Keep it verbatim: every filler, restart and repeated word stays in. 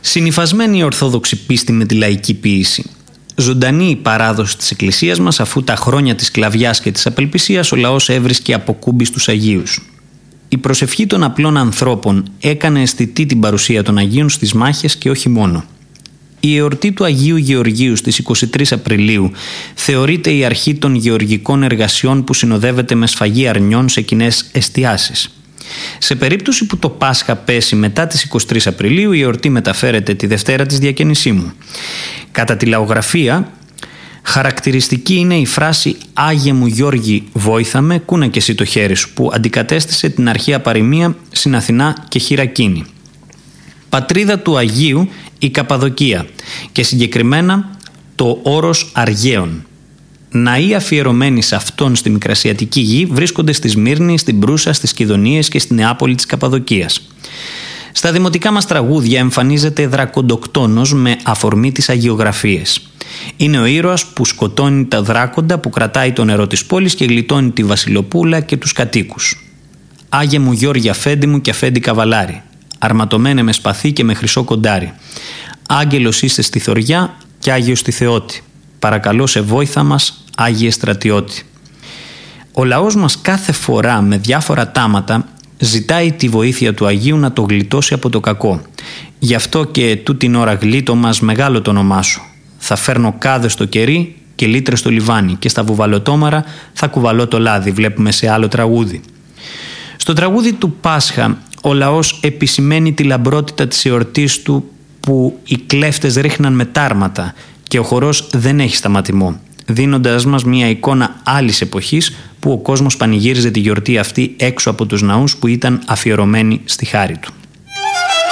Συνυφασμένη η ορθόδοξη πίστη με τη λαϊκή ποίηση. Ζωντανή η παράδοση της Εκκλησίας μας, αφού τα χρόνια της σκλαβιάς και της απελπισίας ο λαός έβρισκε αποκούμπη στους Αγίους. Η προσευχή των απλών ανθρώπων έκανε αισθητή την παρουσία των Αγίων στις μάχες και όχι μόνο. Η εορτή του Αγίου Γεωργίου στις είκοσι τρεις Απριλίου θεωρείται η αρχή των γεωργικών εργασιών που συνοδεύεται με σφαγή αρνιών σε κοινές εστιάσεις. Σε περίπτωση που το Πάσχα πέσει μετά τις είκοσι τρεις Απριλίου, η εορτή μεταφέρεται τη Δευτέρα της Διακαινησίμου. Κατά τη λαογραφία, χαρακτηριστική είναι η φράση «Άγιε μου Γιώργη, βόηθα με, κούνα και εσύ το χέρι σου», που αντικατέστησε την αρχαία παροιμία «Συν Αθηνά και χειρακίνη». Πατρίδα του Αγίου η Καπαδοκία και συγκεκριμένα το όρος Αργαίων. Ναοί αφιερωμένοι σε αυτόν στη Μικρασιατική γη βρίσκονται στη Σμύρνη, στην Προύσα, στις Κιδωνίες και στη Νεάπολη της Καπαδοκίας. Στα δημοτικά μας τραγούδια εμφανίζεται δρακοντοκτόνος με αφορμή τις αγιογραφίες. Είναι ο ήρωας που σκοτώνει τα δράκοντα, που κρατάει το νερό της πόλης και γλιτώνει τη βασιλοπούλα και τους κατοίκους. «Άγιε μου Γιώργη αφέντη μου και αφέντη καβαλάρι, αρματωμένε με σπαθί και με χρυσό κοντάρι. Άγγελος είστε στη θωριά και Άγιος στη Θεότη. Παρακαλώ σε βόηθα μας, Άγιε στρατιώτη». Ο λαός μας κάθε φορά με διάφορα τάματα ζητάει τη βοήθεια του Αγίου να το γλιτώσει από το κακό. Γι' αυτό και τούτην ώρα γλίτω μας μεγάλο το όνομά σου. Θα φέρνω κάδες στο κερί και λύτρες στο λιβάνι και στα βουβαλοτόμαρα θα κουβαλώ το λάδι, βλέπουμε σε άλλο τραγούδι. Στο τραγούδι του Πάσχα ο λαός επισημαίνει τη λαμπρότητα της εορτής του που οι κλέφτες ρίχναν με τάρματα και ο χορός δεν έχει σταματημό, δίνοντας μας μια εικόνα άλλης εποχής που ο κόσμος πανηγύριζε τη γιορτή αυτή έξω από τους ναούς που ήταν αφιερωμένοι στη χάρη του.